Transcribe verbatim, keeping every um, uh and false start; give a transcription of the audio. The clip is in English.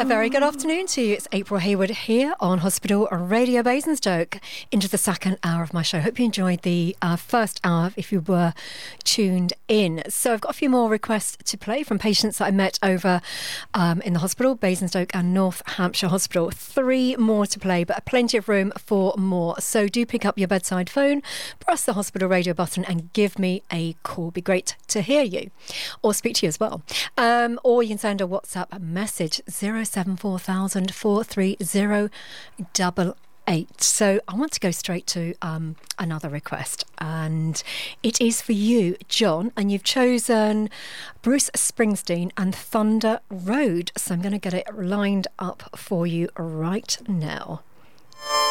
A very good afternoon to you. It's April Hayward here on Hospital Radio Basingstoke into the second hour of my show. Hope you enjoyed the uh, first hour if you were tuned in. So I've got a few more requests to play from patients that I met over um, in the hospital, Basingstoke and North Hampshire Hospital. Three more to play, but plenty of room for more. So do pick up your bedside phone, press the Hospital Radio button and give me a call. It'd be great to hear you or speak to you as well. Um, or you can send a WhatsApp message zero seven four thousand four three zero double eight. So I want to go straight to um, another request, and it is for you, John, and you've chosen Bruce Springsteen and Thunder Road. So I'm going to get it lined up for you right now.